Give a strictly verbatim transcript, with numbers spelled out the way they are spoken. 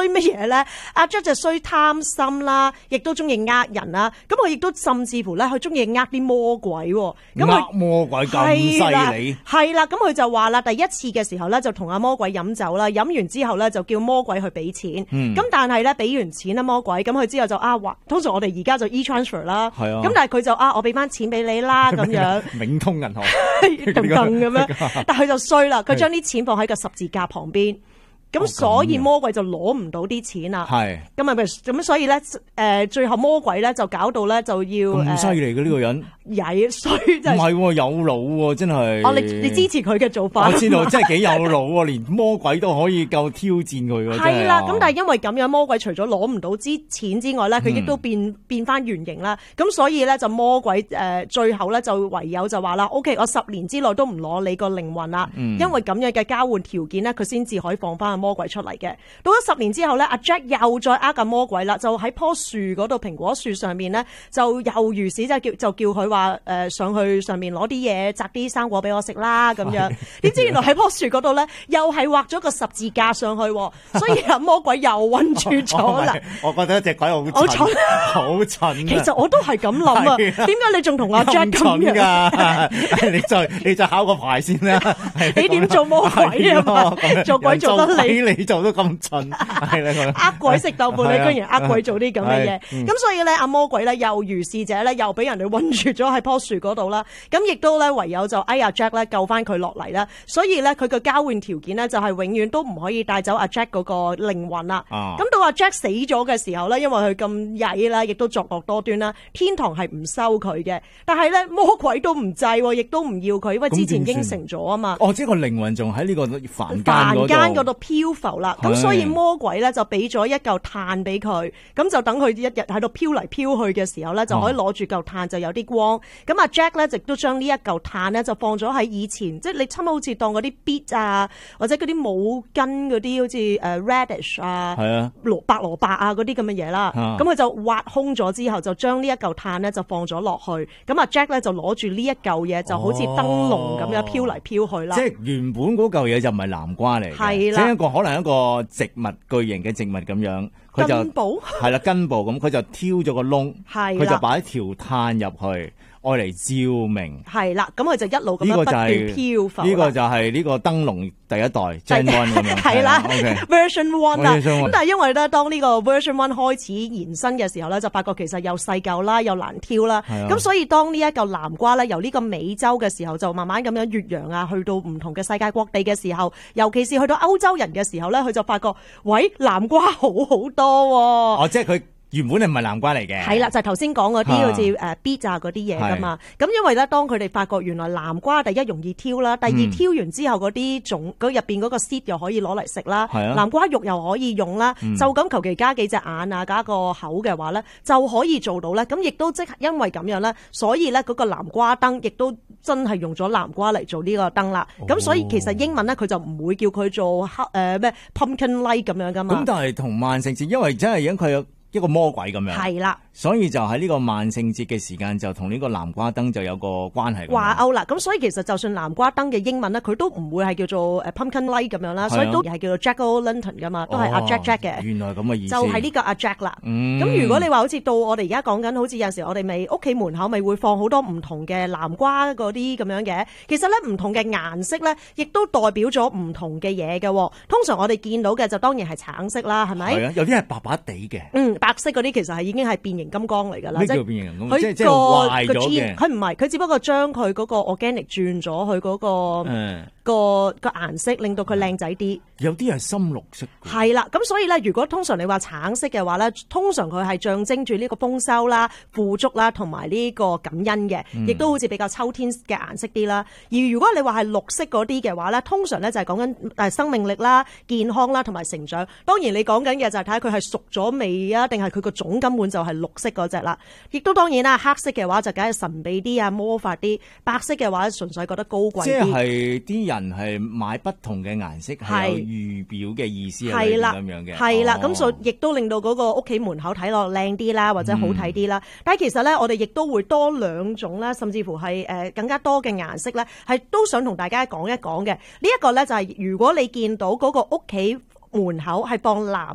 衰乜嘢咧？阿 Jack 就衰貪心啦，亦都中意呃人啦。咁佢亦都甚至乎咧，佢中意呃啲魔鬼。咁呃魔鬼咁犀利， 係啦。咁佢就話啦，第一次嘅時候咧，就同阿魔鬼飲酒啦，飲完之後咧就叫魔鬼去俾錢。咁、嗯、但係咧俾完錢啦，魔鬼咁佢之後就啊，通常我哋而家就 e-transfer 啦。係啊。咁但係佢就啊，我俾翻錢俾你啦，咁樣。 永通銀行。 噔噔咁樣，但係佢就衰啦，佢將啲錢放喺個十字架旁邊。咁所以魔鬼就攞唔到啲錢啦。係咁咪咪咁，所以咧誒，最後魔鬼咧就搞到咧就要咁犀利嘅呢個人曳衰，真係唔係有腦喎，真係。 哦，你你支持佢嘅做法？ 我知道，真係幾有腦喎，連魔鬼都可以夠挑戰佢喎。 係啦，咁但係因為咁樣，魔鬼除咗攞唔到支錢之外咧，佢亦都變變翻原形啦。咁所以咧就魔鬼誒，最後咧就唯有就話啦 ，OK， 我十年之內都唔攞你個靈魂啦，因為咁樣嘅交換條件咧，佢先至可以放翻魔鬼出嚟嘅。到咗十年之後咧，阿 Jack 又再呃緊魔鬼啦，就喺棵樹嗰度，蘋果樹上面咧，就又如是即係叫就叫佢話誒上去上面攞啲嘢，摘啲生果俾我食啦咁樣。點知原來喺棵樹嗰度咧，又係畫咗個十字架上去，所以阿魔鬼又韞住咗啦。 我覺得隻鬼好蠢，好蠢。 其實我都係咁諗啊，點解你仲同阿 Jack 咁樣？ 你再你再考個牌先啦。 你點做魔鬼啊嘛？做鬼做得你， 你做得咁蠢，係啦， 呃鬼食豆腐，你居然呃鬼做啲咁嘅嘢，咁所以咧，阿魔鬼咧又如是者咧，又俾人哋韞住咗喺棵樹嗰度啦。咁亦都咧唯有就哎呀 Jack 咧救翻佢落嚟啦。所以咧佢個交換條件咧就係永遠都唔可以帶走阿 Jack 嗰個靈魂啦。咁到阿 Jack 死咗嘅時候咧，因為佢咁曳啦，亦都作惡多端啦，天堂係唔收佢嘅。但係咧魔鬼都唔制，亦都唔要佢，因為之前應承咗啊嘛。 哦，即係個靈魂仲喺呢個凡間凡間嗰度漂浮啦。咁所以魔鬼咧就俾咗一嚿炭俾佢，咁就等佢一日喺度飄嚟飄去嘅時候咧，就可以攞住嚿炭就有啲光。咁阿、哦、Jack 咧亦都將呢一嚿炭咧就放咗喺以前，即係你差唔多好似當嗰啲 beet 啊，或者嗰啲冇根嗰啲好似誒 radish 啊，蘿白蘿蔔啊嗰啲咁嘅嘢啦。咁佢、啊、就挖空咗之後，就將呢一嚿炭咧就放咗落去。咁阿 Jack 咧就攞住呢一嚿嘢，就好似燈籠咁樣飄嚟飄去啦。 即係原本嗰嚿嘢就唔係南瓜嚟嘅，係啦，即係一個可能一個植物巨型嘅植物咁樣，佢就係啦根部咁，佢就挑咗個窿，佢就擺一條炭入去。愛嚟照明，係啦，咁佢就一路咁樣不斷漂浮。呢、這個就係呢個燈籠第一代 Gen One 咁樣，係啦 ，Version One 啦。咁但係因為咧，當呢個 Version One 開始延伸嘅時候咧，就發覺其實又細嚿啦，又難挑啦。咁所以當呢一嚿南瓜咧，由呢個美洲嘅時候，就慢慢咁樣越洋啊，去到唔同嘅世界各地嘅時候，尤其是去到歐洲人嘅時候咧，佢就發覺，喂，南瓜好好多喎、啊。 哦，即係佢。原本係唔係南瓜嚟嘅？係啦，就係頭先講嗰啲好似誒 beet 啊嗰啲嘢噶嘛。咁因為咧，當佢哋發覺原來南瓜第一容易挑啦，第二挑完之後嗰啲種嗰入邊嗰個 seed 又可以攞嚟食啦，南瓜肉又可以用啦，就咁求其加幾隻眼啊，加個口嘅話咧，就可以做到咧。咁亦都即係因為咁樣咧，所以咧嗰個南瓜燈亦都真係用咗南瓜嚟做呢個燈啦。咁、哦、所以其實英文咧佢就唔會叫佢做黑誒咩 pumpkin light 咁樣噶嘛。 咁但係同萬聖節，因為真係因佢有一個魔鬼咁樣，係啦，所以就喺呢個萬聖節嘅時間就同呢個南瓜燈就有個關係掛鈎啦。咁所以其實就算南瓜燈嘅英文咧，佢都唔會係叫做誒 pumpkin light 咁樣啦，所以都係叫做 Jack O' Lantern 噶嘛，都係阿 Jack Jack 嘅。 原來咁嘅意思， 就係呢個阿 Jack 啦。咁、 嗯、 如果你話好似到我哋而家講緊，好似有陣時我哋咪屋企門口咪會放好多唔同嘅南瓜嗰啲咁樣嘅，其實咧唔同嘅顏色咧，亦都代表咗唔同嘅嘢嘅。通常我哋見到嘅就當然係橙色啦，係咪？係啊， 有啲係白白地嘅。嗯， 白色嗰啲其實係已經係變形金剛嚟㗎啦。 咩叫變形金剛？ 佢、 即係即係壞咗嘅。 佢唔係，佢只不過將佢嗰個 organic 轉咗佢嗰個、嗯、個個顏色，令到佢靚仔啲。 有啲係深綠色。係啦，咁所以咧，如果通常你話橙色嘅話咧，通常佢係象徵住呢個豐收啦、富足啦，同埋呢個感恩嘅，亦、嗯、都好似比較秋天嘅顏色啲啦。而如果你話係綠色嗰啲嘅話咧，通常咧就係講緊誒生命力啦、健康啦同埋成長。當然你講緊嘅就係睇下佢係熟咗未啊，定係佢個種根本就係綠色嗰隻啦。亦都當然啦，黑色嘅話就梗係神秘啲啊、魔法啲；白色嘅話純粹覺得高貴啲。 即係啲人係買不同嘅顏色係有預表嘅意思係咁樣嘅。 係啦，咁所以亦都令到嗰個屋企門口睇落靚啲啦，或者好睇啲啦。嗯、但係其實咧，我哋亦都會多兩種啦，甚至乎係誒更加多嘅顏色咧，係都想同大家講一講嘅。呢、這、一個咧就係如果你見到嗰個屋企門口係放藍